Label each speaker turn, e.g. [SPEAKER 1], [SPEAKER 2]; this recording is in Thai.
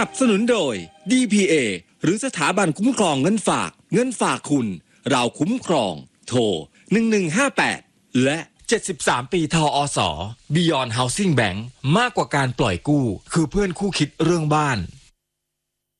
[SPEAKER 1] นับสนุนโดย DPA หรือสถาบันคุ้มครองเงินฝากคุณเราคุ้มครองโทร1158และ73ปีทอส Beyond Housing Bank มากกว่าการปล่อยกู้คือเพื่อนคู่คิดเรื่องบ้าน